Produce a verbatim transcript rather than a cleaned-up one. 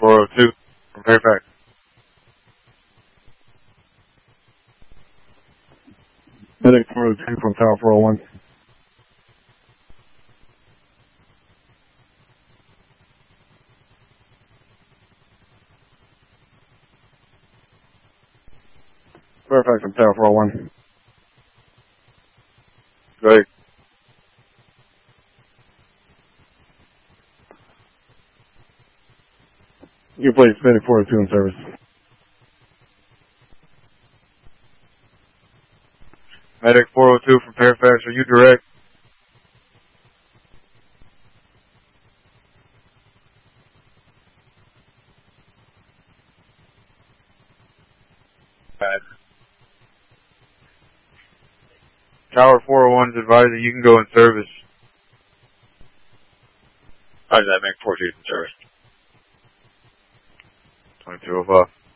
four oh two from Fairfax. Medic four oh two from Tower four oh one. Fairfax from Tower four oh one. Great. You place Medic four oh two in service. Medic four oh two from Fairfax, are you direct? Bad. Tower four oh one is advised that you can go in service. How does that make four two in service? twenty-two oh five.